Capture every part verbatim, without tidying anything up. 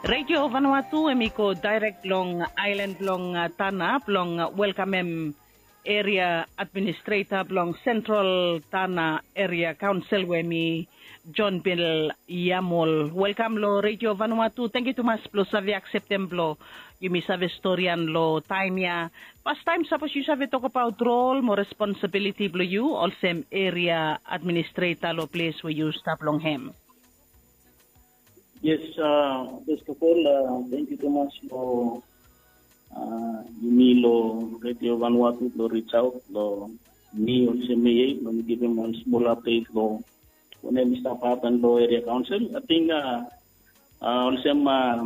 Radio Vanuatu emiko direct long island long uh, Tana long uh, welcome em area administrator long central Tana area council wemi John Bill Yamol. Welcome lo Radio Vanuatu. Thank you too much lo savi acceptem lo yumi save historian lo time ya. Past time suppose you save talk about role more responsibility lo you also area administrator lo place where you stop long him. Yes, uh, first of all, uh, thank you so much for uh, me, lo Radio Vanuatu, lo reach out, lo me also me, lo give him a small update, lo when I start up and lo area council. I think uh, uh, also uh,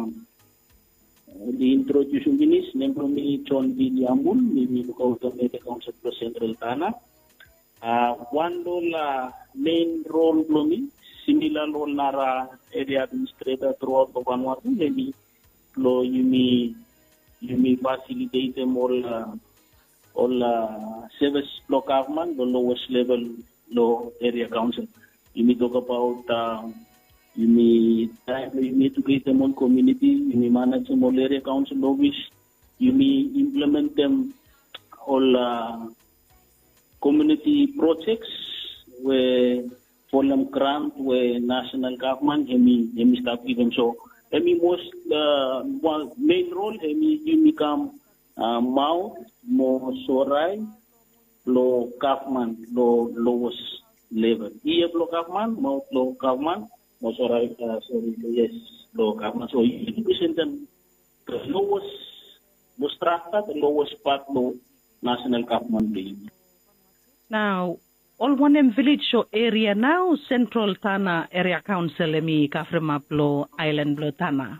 the introduction finish, name from me John B. Yamul, me me look out the area council for Central Tana. Uh, one role, uh, main role for me. Similar role nara area administrator throughout the Vanuatu, maybe lo yumi yumi facilitate them all uh, all uh, service block government, the lowest level law area council. You may talk about uh, you may you may to create them on community, you may manage them all area council office, you may implement them all uh, community projects where for them grant where national government hemi hemi start give them so hemi most uh, one main role hemi you become uh, mouth more sorai low government low lowest level here low government mouth low government more sorai uh, sorry yes low government so you represent them the lowest most strata the lowest part low national government being. Now all one em village show area now central Tana area council emi Kafremaplo island blo Tana.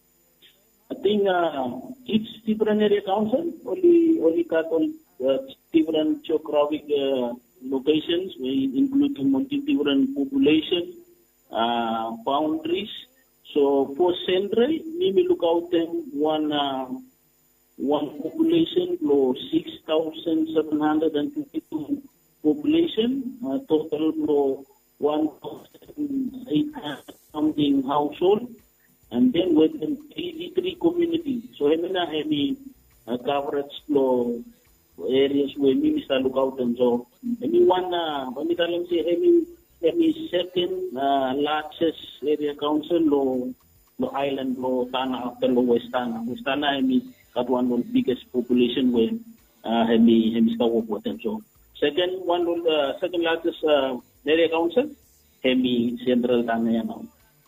I think uh, each different area council only only got all uh, different geographic uh, locations, we include multi different population uh, boundaries. So for central, we look out them one uh, one population below six thousand seven hundred and fifty two. Population, uh, total for one thousand eight hundred something household, and then within eighty-three communities. So, I mean, any uh, coverage flow areas where we start look out and so, any one, uh, when we tell them say, any, any second uh, largest area council, low, low island, low Tana, after low West Tana. West Tana, I mean, got one of the biggest population where uh, hemi, hemi start work with them. So, second one, uh, second largest uh, area council, Hemi Central Tana now.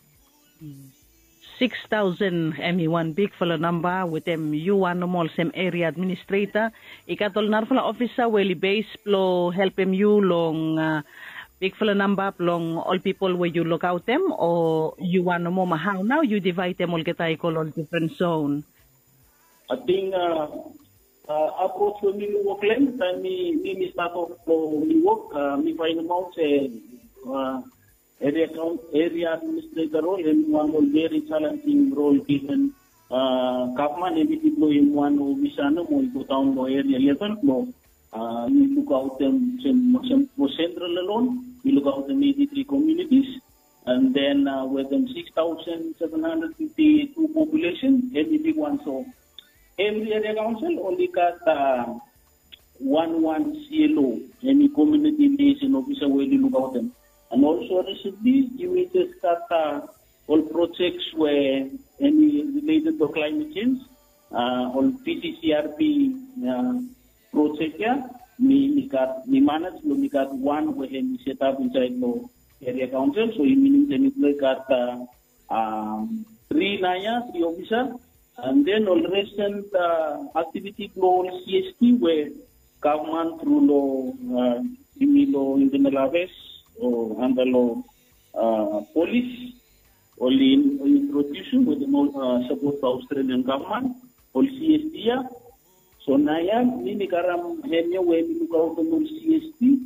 Six thousand Hemi one big fella number with them you one more same area administrator. Ikatol narfala officer weli base plo help him you long uh, big fella number long all people where you look out them or you want no more how now you divide them all get I call all different zone. I think. Uh, Uh, approach for me work length and me me start off for me work uh, me find out say uh, area count area administrator role and one will very challenging role given uh, government every people in one who visana mo go down no area level mo uh, we look out them some some central alone we look out the eighty-three communities and then uh, with them six thousand seven hundred fifty two population every big one so. Every area council only got uh, one one C L O, any community liaison officer will look out them. And also recently, you will just start uh, all projects where any related to climate change, uh, all P C C R P uh, project yeah, me, me got me manage, me got one where we set up inside the area council. So it means we got uh, um, three naya, three officer. And then all recent uh, activity flow C S T where government through law, uh, law internal affairs or under law uh, police, only in, introduction with the uh, support of Australian government, all C S T. So now, we karam henya where we look out on C S T,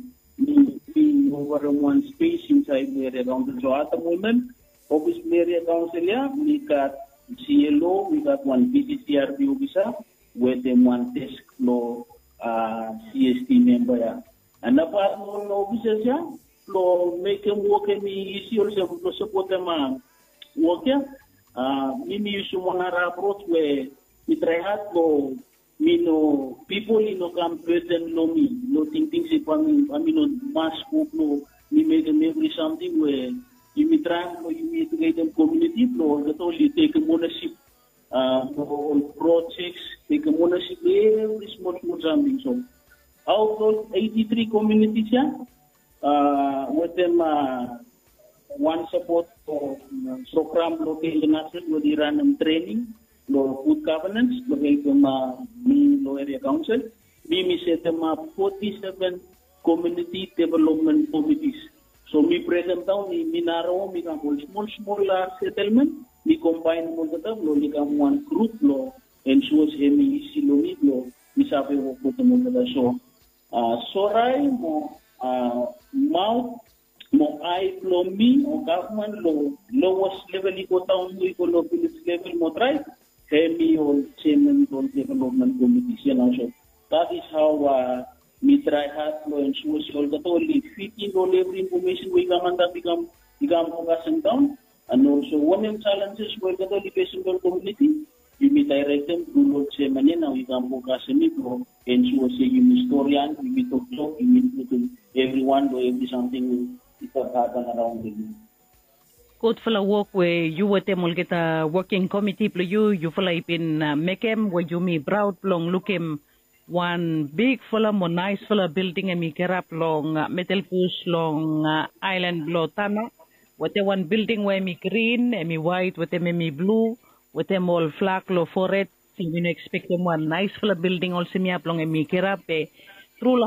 we over one space inside the area council. So at the moment, office area council, we got C L O, we got one P C C R P officer with them one desk law uh, C S T member. Yeah. And apart from officers, yeah, to make them work in the easy also to support them uh, work. Yeah. Uh, mimi use one approach where we try hard to me no people you know come present no me no thinking if I mean I mean no mass group no me make them every something where you me try no you me create a community no that only take ownership uh for projects take ownership every small small something so out of eighty-three communities yeah uh with them uh, one support for uh, program local international with the random training lo good governance lo helpem mi lo area council mi mi set them up forty-seven community development committees so mi present down mi minaro mi kam small small uh, settlement mi combine mo ta lo li kam one group lo ensure hemi silomi lo mi sabe wo ko mo ta so uh, sorai mo uh, mouth mo ai lo mi o government lo lowest level iko town mo iko lo village level mo try Hemi or chairman of development committee. So that is how uh, we try hard to ensure all that only fitting all every information we come and that become become focusing down. And also one of the challenges we get all the patient community, you may direct them to look chairman now we can focus on it to ensure say you historian, you may talk talk, you may to everyone or every something that happen around the world. Good for the work where you were temol get a working committee plo you you for like in uh, Mekem where you me proud long look him one big full mo nice full building and me kerap long uh, metal push long uh, island blow tana what the one building where me green and me white with them me blue with them all flag lo for it so you expect them one nice full building also me up long and me kerap eh, through